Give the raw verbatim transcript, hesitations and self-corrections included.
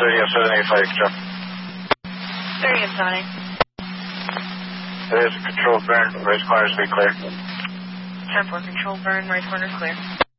thirty of seven eighty-five, control. thirty of seven eight. It is a control burn, race corners be clear. ten four, control burn, right corner clear.